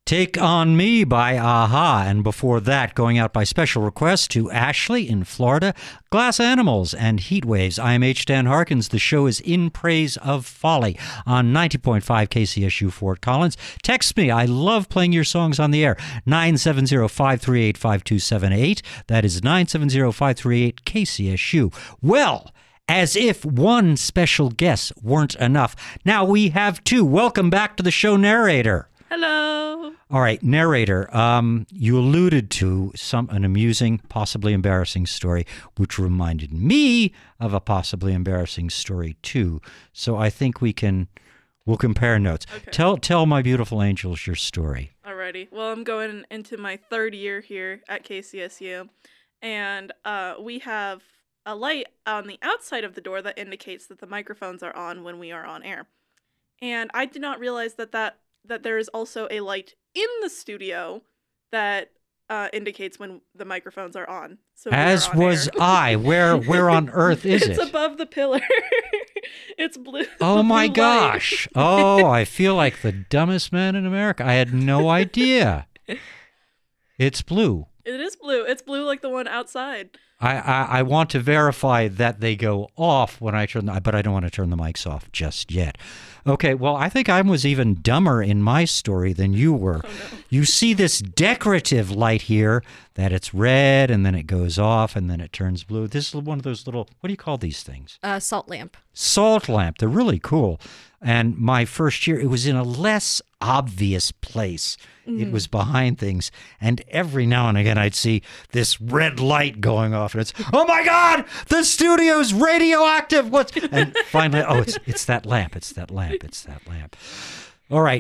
Take On Me by Aha, and before that, going out by special request to Ashley in Florida, Glass Animals and Heat Waves. I am H. Dan Harkins. The show is In Praise of Folly on 90.5 KCSU Fort Collins. Text me. I love playing your songs on the air. 970-538-5278. That is 970-538-KCSU. Well, as if one special guest weren't enough, now we have two. Welcome back to the show, narrator. Hello. All right, narrator, you alluded to an amusing, possibly embarrassing story, which reminded me of a possibly embarrassing story, too. So I think we'll compare notes. Okay. Tell my beautiful angels your story. Alrighty. Well, I'm going into my third year here at KCSU, and we have a light on the outside of the door that indicates that the microphones are on when we are on air. And I did not realize that there is also a light in the studio that indicates when the microphones are on. So as was I. Where on earth is it? It's above the pillar. It's blue. Oh my gosh. Oh, I feel like the dumbest man in America. I had no idea. It's blue. It is blue. It's blue like the one outside. I want to verify that they go off when I turn but I don't want to turn the mics off just yet. Okay, well, I think I was even dumber in my story than you were. Oh, no. You see this decorative light here, that it's red, and then it goes off, and then it turns blue. This is one of those little, what do you call these things? Salt lamp. Salt lamp. They're really cool. And my first year, it was in a less obvious place. It was behind things. And every now and again, I'd see this red light going off. And it's, oh my God, the studio's radioactive. And finally, it's that lamp. It's that lamp. It's that lamp. All right.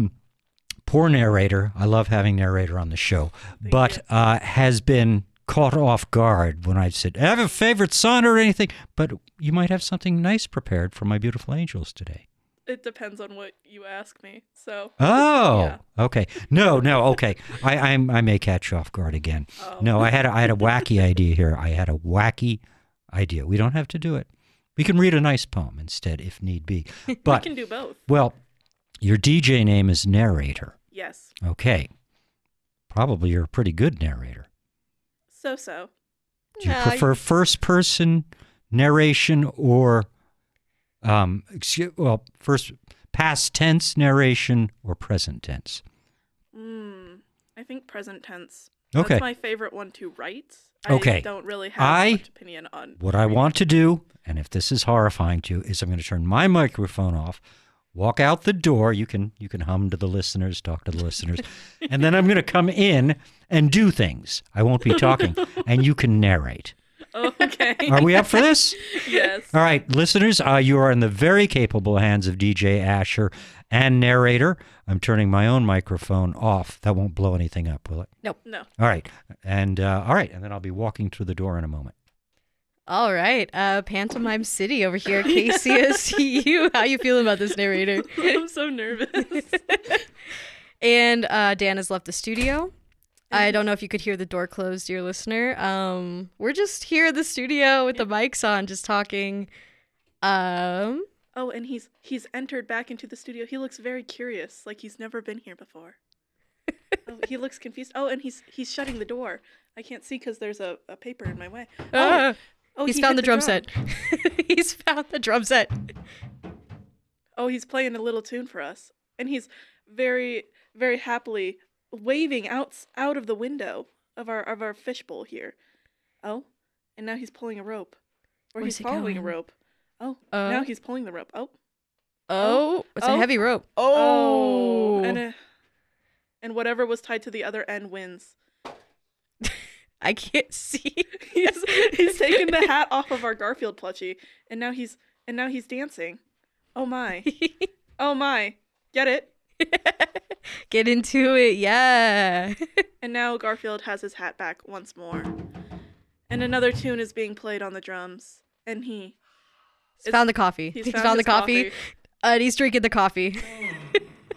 Poor narrator. I love having narrator on the show. But has been caught off guard when I said, I have a favorite song or anything. But you might have something nice prepared for my beautiful angels today. It depends on what you ask me. So. Oh, yeah. Okay. No, okay. I may catch you off guard again. Oh. No, I had a wacky idea here. I had a wacky idea. We don't have to do it. We can read a nice poem instead, if need be. But we can do both. Well, your DJ name is Narrator. Yes. Okay. Probably you're a pretty good narrator. So. Do you prefer first-person narration or first past tense narration or present tense? I think present tense. Okay. That's my favorite one to write. Okay. I don't really have much opinion on what I want to do, and if this is horrifying to you, is I'm going to turn my microphone off, walk out the door. You can hum to the listeners, talk to the listeners, and then I'm going to come in and do things. I won't be talking, and you can narrate. Okay. Are we up for this? Yes. All right, listeners, you are in the very capable hands of DJ Asher and narrator. I'm turning my own microphone off. That won't blow anything up, will it? Nope. No. All right. And then I'll be walking through the door in a moment. All right. Pantomime City over here at KCSU. How you feeling about this, narrator? I'm so nervous. And Dan has left the studio. I don't know if you could hear the door closed, dear listener. We're just here in the studio with the mics on, just talking. Oh, and he's entered back into the studio. He looks very curious, like he's never been here before. Oh, he looks confused. Oh, and he's shutting the door. I can't see because there's a paper in my way. He's found the drum set. He's found the drum set. Oh, he's playing a little tune for us, and he's very, very happily waving out of the window of our fishbowl here. Oh, and now he's pulling a rope, or he's following a rope. Oh, now he's pulling the rope. It's a heavy rope. And whatever was tied to the other end wins. I can't see. He's taken the hat off of our Garfield plushie, and now he's dancing. Oh my. Oh my. Get it? Get into it, yeah. And now Garfield has his hat back once more. And another tune is being played on the drums. And he's found the coffee. He's found the coffee. And he's drinking the coffee.